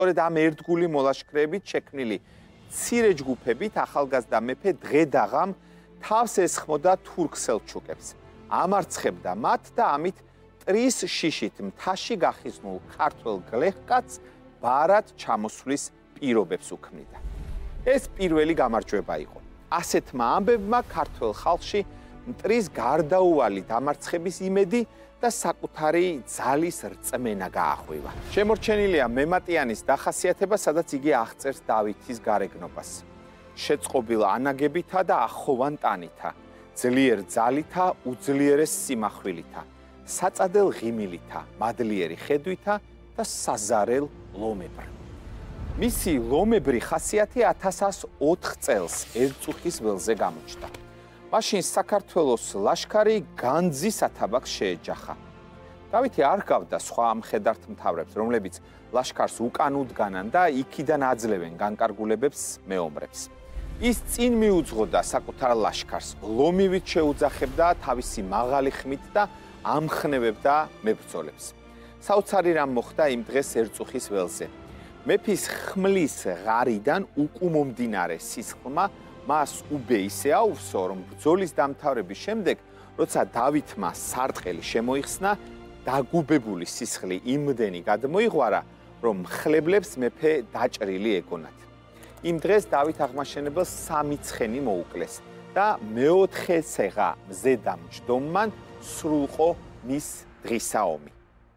სწორედ ამ ერთგული molashkrეებით შექმნილი მცირე ჯგუფებით ახალგაზრდა მეფე დღე-დაღამ თავს ესხმოდა თურქ სელჩუკებს, ამარცხებდა მათ და ამით ტრის შიშით მთაში გახიზნულ ქართველ გლეხკაცს ბარად ჩამოსვლის პირობებს უქმნიდა. ეს პირველი გამარჯვება იყო. ასეთმა ამბებმა ქართველ ხალხში მტრის გარდაუვალი დამარცხების იმედი და საკუთარი ძალის რწმენა გაახვივა. შემორჩენილია მემატიანის დახასიათება, სადაც იგი აღწერს დავითის გარეგნობას. შეწყობილ ანაგებითა და ახოვან ტანითა, ძლიერ ძალითა, უძლიერეს სიმახვილითა, საწადელ ღიმილითა, მადლიერი ხედვითა და საზარელ ლომებრ. მისი ლომებრი ხასიათი 1104 წელს ერწუხის ველზე გამოჩნდა. მაშინ საქართველოს ლაშქარი განძის ათაბაგს შეეჯახა. დავითი არ ჰგავდა სხვა მხედართ მთავრებს, რომლებიც ლაშქარს უკან უდგანან და იქიდან აძლევენ განკარგულებებს მეომრებს. ის წინ მიუძღოდა საკუთარ ლაშქარს, ლომივით შეუძახებდა თავისი მაღალი ხმით და ამხნევებდა მებრძოლებს. საოცარი რამ მოხდა იმ დღეს ერწუხის ველზე. მეფის ხმლის ღარიდან უკუმომდინარე სისხლმა მას უბე ისე აუვსო, რომ ბრძოლის დამთავრების შემდეგ, როცა დავითმა სარტყელი შემოიხსნა, დაგუბებული სისხლი იმდენი გადმოიღვარა, რომ მხლებლებს მეფე დაჭრილი ეგონათ. იმ დღეს დავით აღმაშენებელს 3 ცხენი მოუკლეს და მეოთხე ცეღა მზედამჯდომმან სრულყო მის დღისა ომი.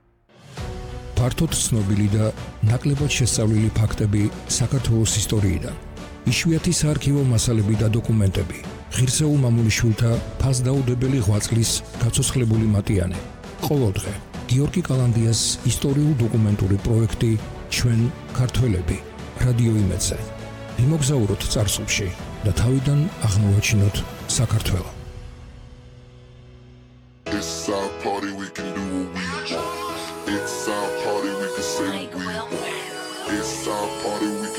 ფართოდ ცნობილი და ნაკლებად შესწავლილი ფაქტები საქართველოს ისტორიიდან. იშვიათი საარქივო მასალები და დოკუმენტები. ღირსეულ მამულიშვილთა ფასდაუდებელი ღვაწლის გაცოცხლებული მატიანე. ყოველდღე გიორგი კალანდიას ისტორიულ-დოკუმენტური პროექტი ჩვენ ქართველები რადიო იმედზე. ვიმოგზაუროთ წარსულში და თავიდან აღმოვაჩინოთ საქართველო. It's our party, we can do what we want. It's our party, we can say what we want. It's our party, we